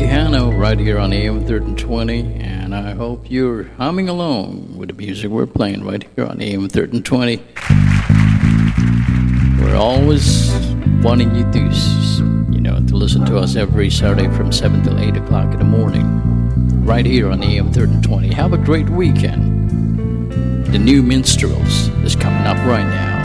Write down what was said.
Hanno right here on AM 1320, and I hope you're humming along with the music we're playing right here on AM 1320. We're always wanting you to listen to us every Saturday from 7 till 8 o'clock in the morning, right here on AM 1320. Have a great weekend. The New Minstrels is coming up right now.